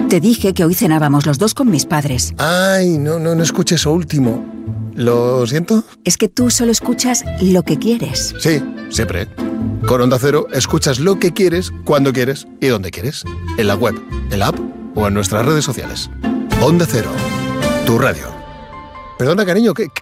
Te dije que hoy cenábamos los dos con mis padres. Ay, no escuché eso último. ¿Lo siento? Es que tú solo escuchas lo que quieres. Sí, siempre. Con Onda Cero escuchas lo que quieres, cuando quieres y donde quieres. En la web, en la app o en nuestras redes sociales. Onda Cero, tu radio. Perdona, cariño,